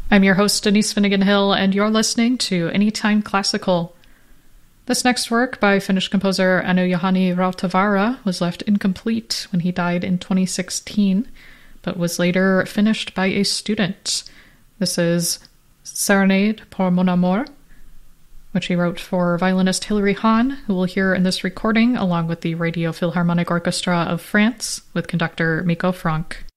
I'm your host, Denise Finnegan Hill, and you're listening to Anytime Classical. This next work by Finnish composer Anu-Juhani Rautavaara was left incomplete when he died in 2016, but was later finished by a student. This is Serenade pour mon amour, which he wrote for violinist Hilary Hahn, who we'll hear in this recording along with the Radio Philharmonic Orchestra of France with conductor Miko Franck.